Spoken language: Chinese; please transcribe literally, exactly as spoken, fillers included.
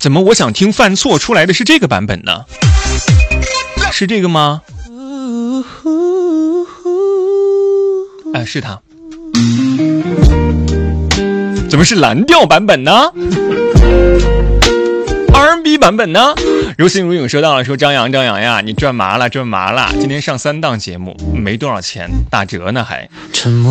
怎么我想听犯错出来的是这个版本呢？是这个吗？哎，是他。怎么是蓝调版本呢？ R and B 版本呢？如心如影说到了，说张扬张扬呀，你赚麻了赚麻了，今天上三档节目没多少钱，打折呢还。 沉默